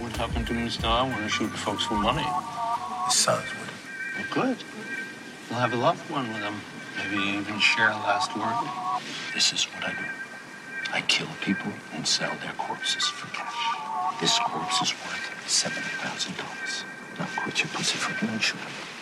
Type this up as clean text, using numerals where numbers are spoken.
what happened to me is now I want to shoot folks for money. His son's with him. Well, good. You'll have a loved one with him. Maybe even share a last word. This is what I do. I kill people and sell their corpses for cash. This corpse is worth $70,000. Now quit your pussyfooting and shoot him.